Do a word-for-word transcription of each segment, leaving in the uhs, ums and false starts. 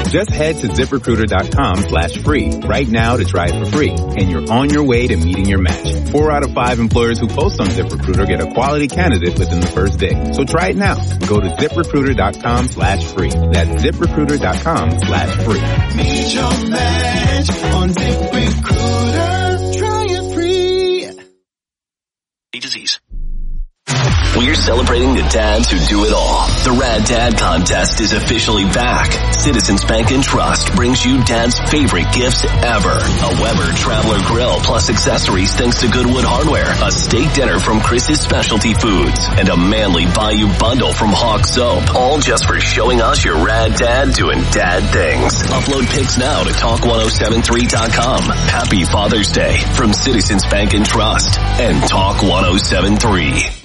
Just head to ZipRecruiter.com slash free right now to try it for free, and you're on your way to meeting your match. Four out of five employers who post on ZipRecruiter get a quality candidate within the first day. So try it now. Go to ZipRecruiter.com slash free. That's ZipRecruiter.com slash free. Meet your match on ZipRecruiter. Try it free. Disease. We're celebrating the dads who do it all. The Rad Dad Contest is officially back. Citizens Bank and Trust brings you Dad's favorite gifts ever. A Weber Traveler Grill plus accessories thanks to Goodwood Hardware. A steak dinner from Chris's Specialty Foods. And a Manly Bayou Bundle from Hawk Soap. All just for showing us your Rad Dad doing dad things. Upload pics now to talk ten seventy-three dot com. Happy Father's Day from Citizens Bank and Trust and Talk ten seventy-three.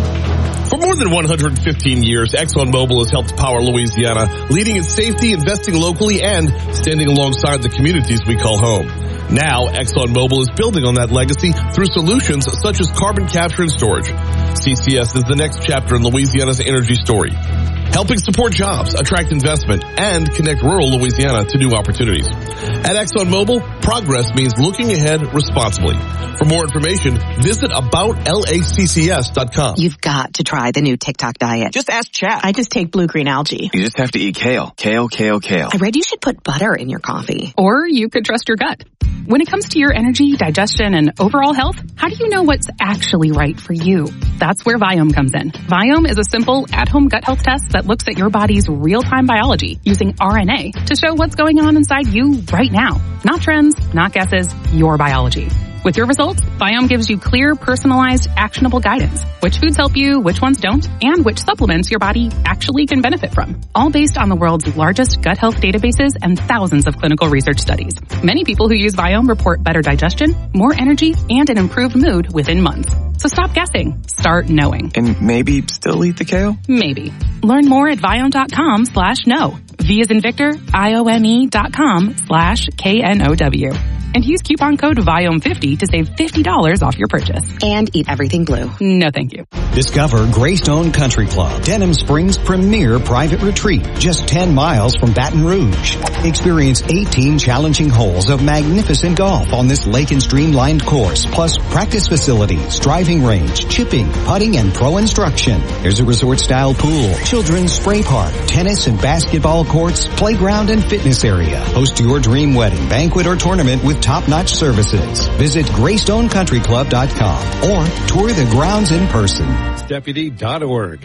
For more than one hundred fifteen years, ExxonMobil has helped power Louisiana, leading in safety, investing locally, and standing alongside the communities we call home. Now, ExxonMobil is building on that legacy through solutions such as carbon capture and storage. C C S is the next chapter in Louisiana's energy story, helping support jobs, attract investment, and connect rural Louisiana to new opportunities. At ExxonMobil, progress means looking ahead responsibly. For more information, visit about L A C C S dot com. You've got to try the new TikTok diet. Just ask Chat. I just take blue-green algae. You just have to eat kale. Kale, kale, kale. I read you should put butter in your coffee. Or you could trust your gut. When it comes to your energy, digestion, and overall health, how do you know what's actually right for you? That's where Viome comes in. Viome is a simple, at-home gut health test that looks at your body's real-time biology using R N A to show what's going on inside you right now. Not trends, not guesses, your biology. With your results, Viome gives you clear, personalized, actionable guidance. Which foods help you, which ones don't, and which supplements your body actually can benefit from. All based on the world's largest gut health databases and thousands of clinical research studies. Many people who use Viome report better digestion, more energy, and an improved mood within months. So stop guessing. Start knowing. And maybe still eat the kale? Maybe. Learn more at Viome.com slash know. V as in Victor, I O M E dot com slash K N O W. And use coupon code Viome fifty to save fifty dollars off your purchase. And eat everything blue. No, thank you. Discover Greystone Country Club, Denham Springs' premier private retreat, just ten miles from Baton Rouge. Experience eighteen challenging holes of magnificent golf on this lake and stream-lined course, plus practice facilities, driving range, chipping, putting, and pro instruction. There's a resort-style pool, children's spray park, tennis and basketball courts, playground and fitness area. Host your dream wedding, banquet, or tournament with top-notch services. Visit Greystone Country Club dot com or tour the grounds in person. Deputy dot org.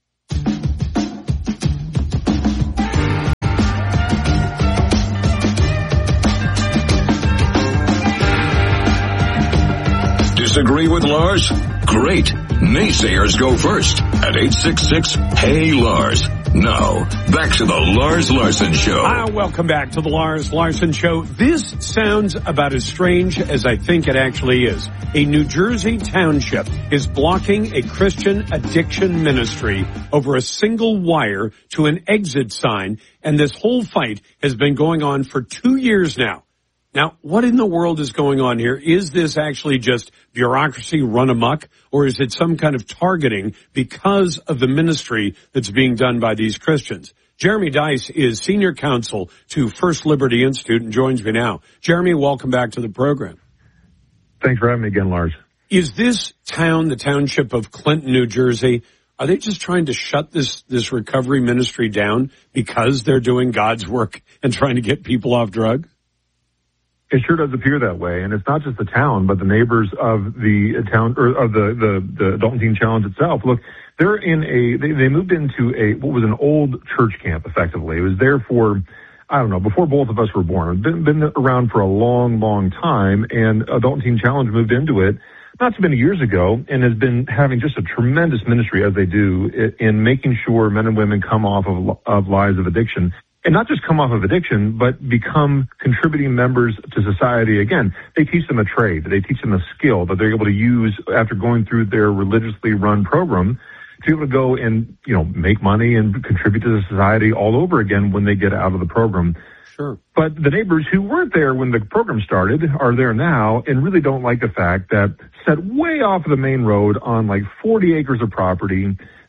Disagree with Lars? Great. Naysayers go first at eight six six, Hey Lars. Now, back to the Lars Larson Show. Ah, welcome back to the Lars Larson Show. This sounds about as strange as I think it actually is. A New Jersey township is blocking a Christian addiction ministry over a single wire to an exit sign, and this whole fight has been going on for two years now. Now, what in the world is going on here? Is this actually just bureaucracy run amok, or is it some kind of targeting because of the ministry that's being done by these Christians? Jeremy Dice is senior counsel to First Liberty Institute and joins me now. Jeremy, welcome back to the program. Thanks for having me again, Lars. Is this town, the township of Clinton, New Jersey, are they just trying to shut this, this recovery ministry down because they're doing God's work and trying to get people off drugs? It sure does appear that way, and it's not just the town, but the neighbors of the town or of the the, the Adult and Teen Challenge itself. Look, they're in a they, they moved into a what was an old church camp. Effectively, it was there for I don't know before both of us were born. It's been been around for a long, long time, and Adult and Teen Challenge moved into it not too many years ago, and has been having just a tremendous ministry as they do in making sure men and women come off of of lives of addiction. And not just come off of addiction, but become contributing members to society again. They teach them a trade. They teach them a skill that they're able to use after going through their religiously run program to be able to go and, you know, make money and contribute to society all over again when they get out of the program. Sure. But the neighbors who weren't there when the program started are there now and really don't like the fact that set way off of the main road on like forty acres of property,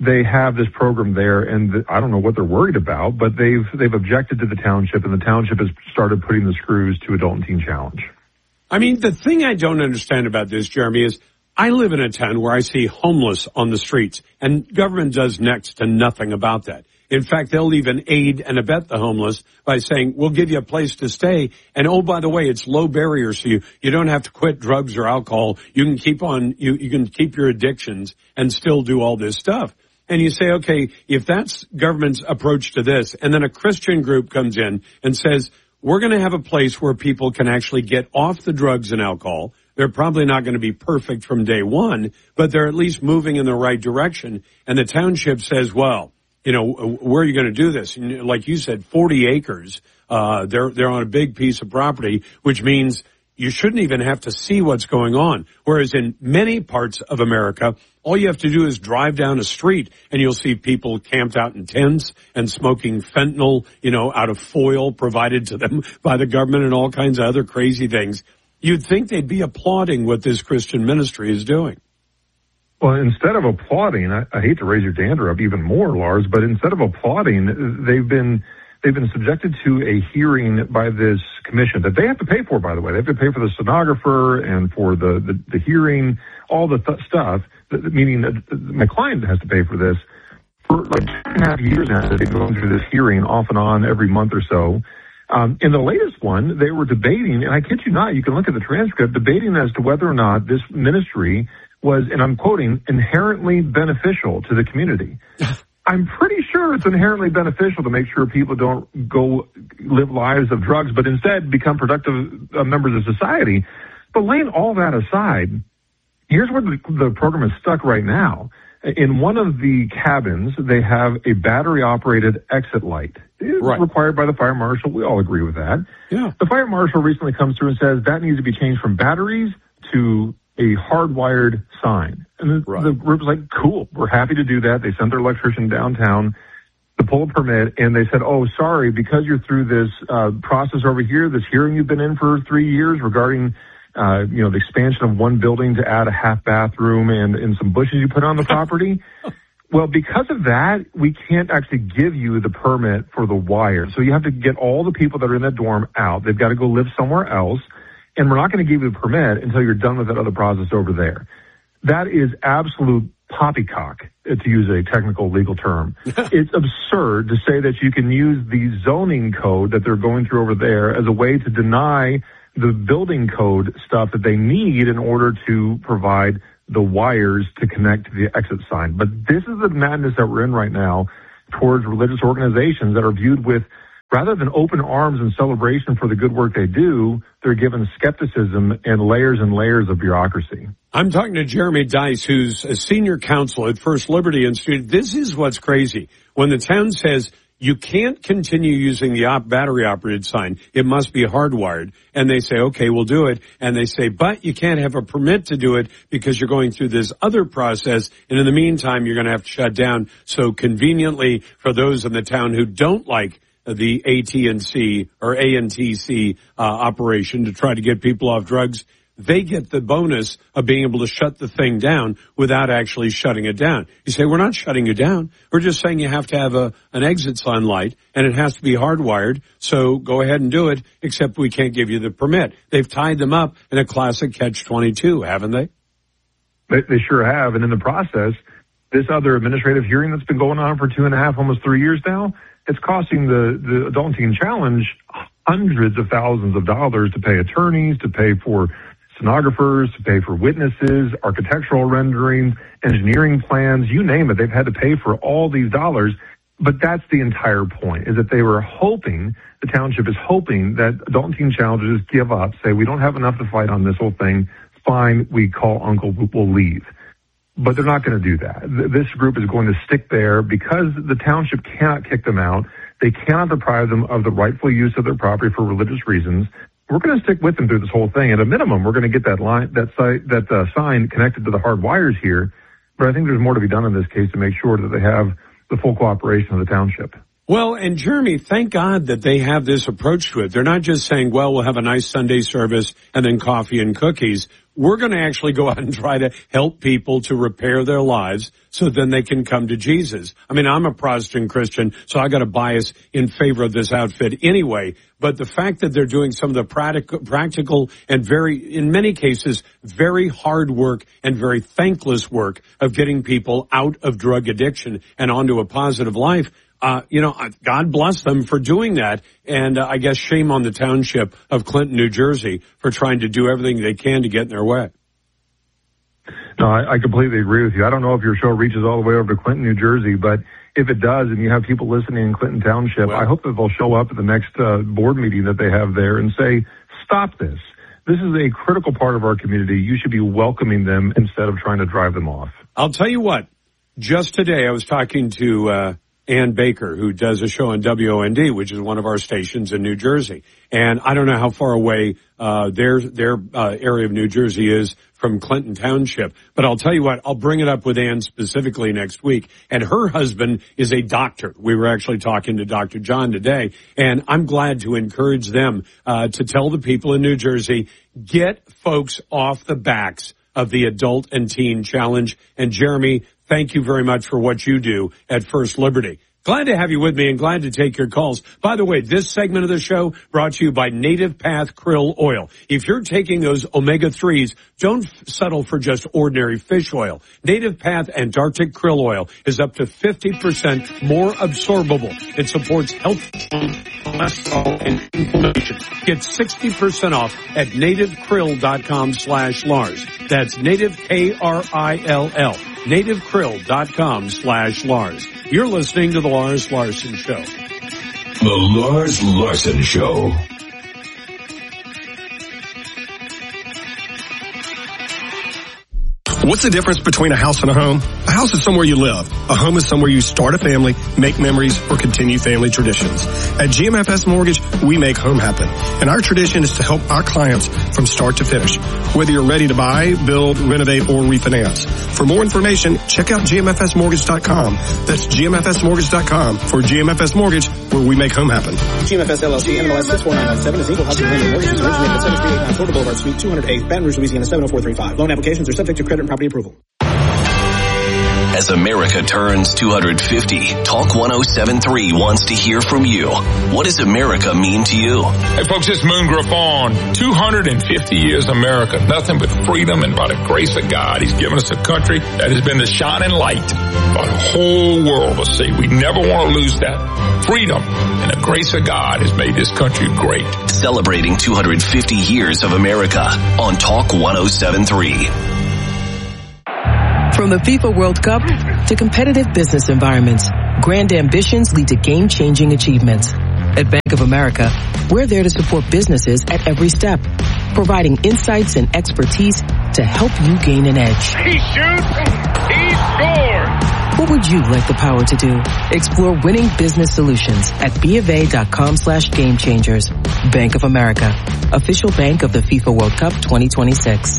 they have this program there, and the, I don't know what they're worried about, but they've they've objected to the township, and the township has started putting the screws to Adult and Teen Challenge. I mean, the thing I don't understand about this, Jeremy, is I live in a town where I see homeless on the streets, and government does next to nothing about that. In fact, they'll even aid and abet the homeless by saying, we'll give you a place to stay. And oh, by the way, it's low barrier, so you, you don't have to quit drugs or alcohol. You can keep on, you, you can keep your addictions and still do all this stuff. And you say, okay, if that's government's approach to this, and then a Christian group comes in and says, we're going to have a place where people can actually get off the drugs and alcohol. They're probably not going to be perfect from day one, but they're at least moving in the right direction. And the township says, well, you know, where are you going to do this? And like you said, forty acres. Uh, they're, they're on a big piece of property, which means you shouldn't even have to see what's going on. Whereas in many parts of America, all you have to do is drive down a street and you'll see people camped out in tents and smoking fentanyl, you know, out of foil provided to them by the government and all kinds of other crazy things. You'd think they'd be applauding what this Christian ministry is doing. Well, instead of applauding, I, I hate to raise your dander up even more, Lars, but instead of applauding, they've been they've been subjected to a hearing by this commission that they have to pay for, by the way. They have to pay for the stenographer and for the, the, the hearing, all the th- stuff, meaning that my client has to pay for this. For like two and a half years now, they've been going through this hearing off and on every month or so. Um, in the latest one, they were debating, and I kid you not, you can look at the transcript, debating as to whether or not this ministry was, and I'm quoting, inherently beneficial to the community. I'm pretty sure it's inherently beneficial to make sure people don't go live lives of drugs, but instead become productive uh, members of society. But laying all that aside, here's where the, the program is stuck right now. In one of the cabins, they have a battery-operated exit light. It's right. required by the fire marshal. We all agree with that. Yeah. The fire marshal recently comes through and says that needs to be changed from batteries to a hardwired sign. And the, right. the group's like, cool, we're happy to do that. They sent their electrician downtown to pull a permit, and they said, oh, sorry, because you're through this uh, process over here, this hearing you've been in for three years regarding, uh, you know, the expansion of one building to add a half bathroom and, and some bushes you put on the property. Well, because of that, we can't actually give you the permit for the wire. So you have to get all the people that are in that dorm out. They've got to go live somewhere else. And we're not going to give you the permit until you're done with that other process over there. That is absolute poppycock, to use a technical legal term. It's absurd to say that you can use the zoning code that they're going through over there as a way to deny the building code stuff that they need in order to provide the wires to connect to the exit sign. But this is the madness that we're in right now towards religious organizations that are viewed with, rather than open arms and celebration for the good work they do, they're given skepticism and layers and layers of bureaucracy. I'm talking to Jeremy Dice, who's a senior counsel at First Liberty Institute. This is what's crazy. When the town says you can't continue using the op- battery-operated sign, it must be hardwired, and they say, okay, we'll do it, and they say, but you can't have a permit to do it because you're going through this other process, and in the meantime, you're going to have to shut down. So conveniently, for those in the town who don't like the A T and C or A N T C uh, operation to try to get people off drugs, they get the bonus of being able to shut the thing down without actually shutting it down. You say, we're not shutting you down. We're just saying you have to have a an exit sign light, and it has to be hardwired, so go ahead and do it, except we can't give you the permit. They've tied them up in a classic catch twenty-two, haven't they? They, they sure have, and in the process, this other administrative hearing that's been going on for two and a half, almost three years now, it's costing the, the Adult and Teen Challenge hundreds of thousands of dollars to pay attorneys, to pay for stenographers, to pay for witnesses, architectural renderings, engineering plans, you name it. They've had to pay for all these dollars. But that's the entire point, is that they were hoping, the township is hoping that Adult and Teen Challenge just give up, say, we don't have enough to fight on this whole thing. Fine, we call uncle, we'll leave. But they're not going to do that. This group is going to stick there because the township cannot kick them out. They cannot deprive them of the rightful use of their property for religious reasons. We're going to stick with them through this whole thing. At a minimum, we're going to get that line, that site, that uh, sign connected to the hard wires here. But I think there's more to be done in this case to make sure that they have the full cooperation of the township. Well, and Jeremy, thank God that they have this approach to it. They're not just saying, well, we'll have a nice Sunday service and then coffee and cookies. we're going to actually go out and try to help people to repair their lives so then they can come to Jesus. I mean, I'm a Protestant Christian, so I got a bias in favor of this outfit anyway. But the fact that they're doing some of the practical, practical and very, in many cases, very hard work and very thankless work of getting people out of drug addiction and onto a positive life, Uh, you know, God bless them for doing that. And uh, I guess shame on the township of Clinton, New Jersey, for trying to do everything they can to get in their way. No, I, I completely agree with you. I don't know if your show reaches all the way over to Clinton, New Jersey, but if it does and you have people listening in Clinton Township, well, I hope that they'll show up at the next uh, board meeting that they have there and say, stop this. This is a critical part of our community. You should be welcoming them instead of trying to drive them off. I'll tell you what, just today I was talking to uh Ann Baker, who does a show on W O N D, which is one of our stations in New Jersey. And I don't know how far away uh their their uh, area of New Jersey is from Clinton Township. But I'll tell you what, I'll bring it up with Ann specifically next week. And her husband is a doctor. We were actually talking to Doctor John today. And I'm glad to encourage them uh to tell the people in New Jersey, get folks off the backs of the Adult and Teen Challenge. And Jeremy, thank you very much for what you do at First Liberty. Glad to have you with me and glad to take your calls. By the way, this segment of the show brought to you by Native Path Krill Oil. If you're taking those omega threes, don't settle for just ordinary fish oil. Native Path Antarctic Krill Oil is up to fifty percent more absorbable. It supports health, cholesterol, and inflammation. Get sixty percent off at nativekrill.com slash Lars. That's native, K R I L L. nativekrill.com slash Lars. You're listening to The Lars Larson Show. The Lars Larson Show. What's the difference between a house and a home? A house is somewhere you live. A home is somewhere you start a family, make memories, or continue family traditions. At G M F S Mortgage, we make home happen. And our tradition is to help our clients from start to finish, whether you're ready to buy, build, renovate, or refinance. For more information, check out G M F S mortgage dot com. That's G M F S mortgage dot com for G M F S Mortgage, where we make home happen. G M F S L L C, N M L S six four nine nine seven is equal housing lender mortgages originated at seven three eight nine Florida Boulevard, Suite two hundred eight, Baton Rouge, Louisiana seven oh four three five. Loan applications are subject to credit and property approval. As America turns two hundred fifty, Talk one oh seven point three wants to hear from you. What does America mean to you? Hey folks, it's Moon Griffon. two hundred fifty years America, nothing but freedom, and by the grace of God, He's given us a country that has been the shining light for the whole world to see. We never want to lose that. Freedom and the grace of God has made this country great. Celebrating two hundred fifty years of America on Talk one oh seven point three. From the FIFA World Cup to competitive business environments, grand ambitions lead to game-changing achievements. At Bank of America, we're there to support businesses at every step, providing insights and expertise to help you gain an edge. He shoots, he scores! What would you like the power to do? Explore winning business solutions at BofA.com slash game changers. Bank of America, official bank of the FIFA World Cup twenty twenty-six.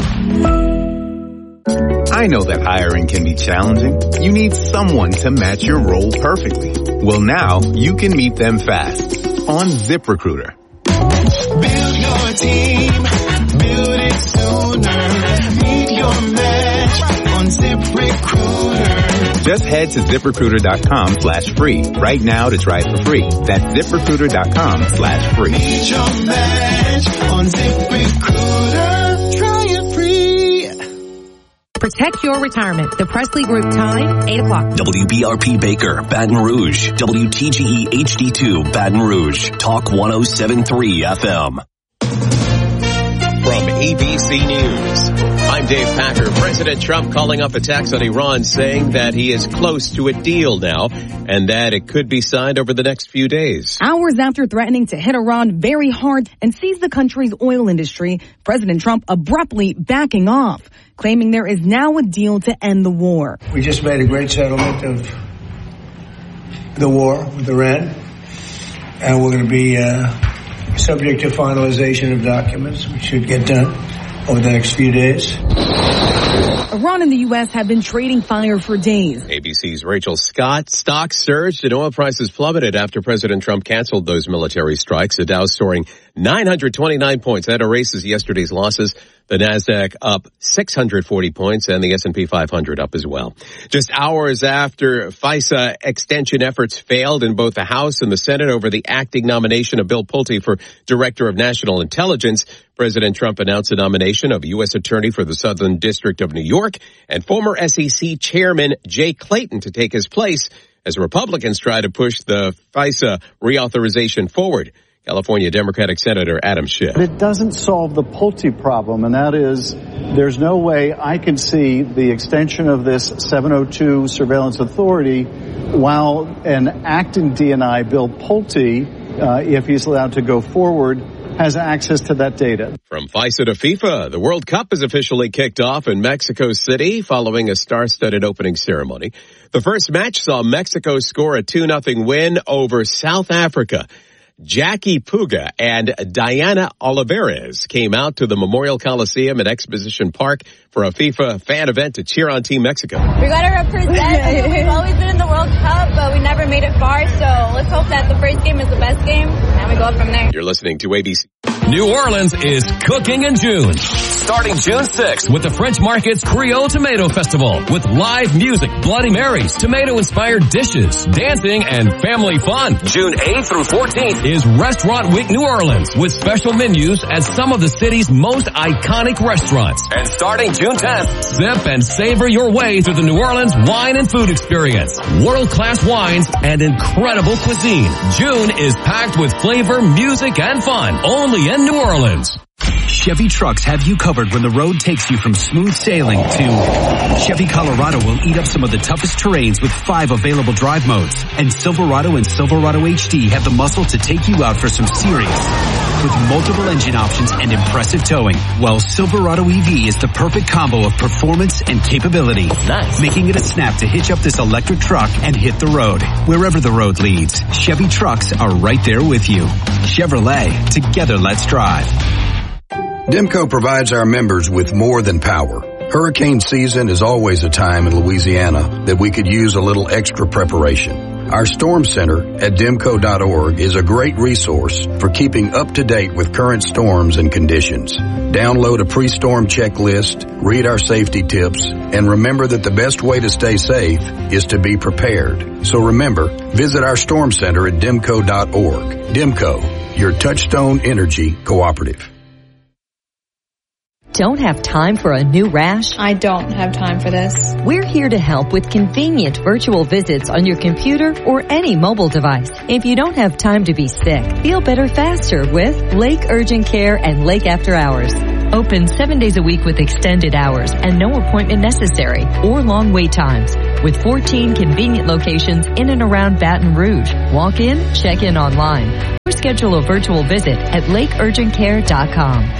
I know that hiring can be challenging. You need someone to match your role perfectly. Well, now you can meet them fast on ZipRecruiter. Build your team, build it sooner. Meet your match on ZipRecruiter. Just head to ZipRecruiter.com slash free right now to try it for free. That's ZipRecruiter.com slash free. Meet your match on ZipRecruiter. Try it free. Protect your retirement. The Presley Group time, eight o'clock. W B R P Baker, Baton Rouge. W T G E H D two, Baton Rouge. Talk one oh seven point three F M. From A B C News, I'm Dave Packer. President Trump calling up attacks on Iran, saying that he is close to a deal now and that it could be signed over the next few days. Hours after threatening to hit Iran very hard and seize the country's oil industry, President Trump abruptly backing off, claiming there is now a deal to end the war. We just made a great settlement of the war with Iran, and we're going to be uh, subject to finalization of documents, which should get done over the next few days. Iran and the U S have been trading fire for days. A B C's Rachel Scott. Stocks surged and oil prices plummeted after President Trump canceled those military strikes. The Dow soaring nine hundred twenty-nine points. That erases yesterday's losses. The NASDAQ up six hundred forty points and the S and P five hundred up as well. Just hours after FISA extension efforts failed in both the House and the Senate over the acting nomination of Bill Pulte for Director of National Intelligence, President Trump announced the nomination of U S Attorney for the Southern District of New York and former S E C Chairman Jay Clayton to take his place as Republicans try to push the FISA reauthorization forward. California Democratic Senator Adam Schiff. But it doesn't solve the Pulte problem, and that is there's no way I can see the extension of this seven oh two surveillance authority while an acting D N I, Bill Pulte, uh, if he's allowed to go forward, has access to that data. From FISA to FIFA, the World Cup is officially kicked off in Mexico City following a star-studded opening ceremony. The first match saw Mexico score a two nothing win over South Africa. Jackie Puga and Diana Olivares came out to the Memorial Coliseum at Exposition Park for a FIFA fan event to cheer on Team Mexico. We got to represent. I mean, we've always been in the World Cup, but we never made it far. So let's hope that the first game is the best game, and we go up from there. You're listening to A B C. New Orleans is cooking in June. Starting June sixth with the French Market's Creole Tomato Festival with live music, Bloody Marys, tomato-inspired dishes, dancing, and family fun. June eighth through fourteenth is Restaurant Week New Orleans with special menus at some of the city's most iconic restaurants. And starting June tenth, sip and savor your way through the New Orleans wine and food experience. World-class wines and incredible cuisine. June is packed with flavor, music, and fun. Only in New Orleans. Chevy trucks have you covered when the road takes you from smooth sailing to Chevy Colorado will eat up some of the toughest terrains with five available drive modes. And Silverado and Silverado H D have the muscle to take you out for some serious. With multiple engine options and impressive towing, while Silverado E V is the perfect combo of performance and capability. Nice. Making it a snap to hitch up this electric truck and hit the road. Wherever the road leads, Chevy trucks are right there with you. Chevrolet, together let's drive. Demco provides our members with more than power. Hurricane season is always a time in Louisiana that we could use a little extra preparation. Our Storm Center at demco dot org is a great resource for keeping up to date with current storms and conditions. Download a pre-storm checklist, read our safety tips, and remember that the best way to stay safe is to be prepared. So remember, visit our Storm Center at demco dot org. Demco, your Touchstone Energy Cooperative. Don't have time for a new rash? I don't have time for this. We're here to help with convenient virtual visits on your computer or any mobile device. If you don't have time to be sick, feel better faster with Lake Urgent Care and Lake After Hours. Open seven days a week with extended hours and no appointment necessary or long wait times. With fourteen convenient locations in and around Baton Rouge. Walk in, check in online, or schedule a virtual visit at lake urgent care dot com.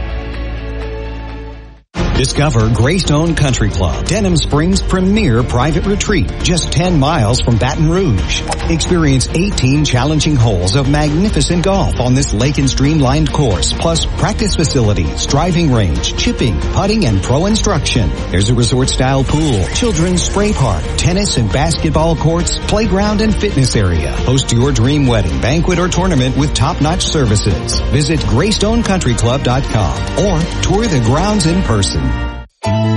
Discover Greystone Country Club, Denham Springs' premier private retreat, just ten miles from Baton Rouge. Experience eighteen challenging holes of magnificent golf on this lake and stream-lined course, plus practice facilities, driving range, chipping, putting, and pro instruction. There's a resort-style pool, children's spray park, tennis and basketball courts, playground, and fitness area. Host your dream wedding, banquet, or tournament with top-notch services. Visit greystone country club dot com or tour the grounds in person.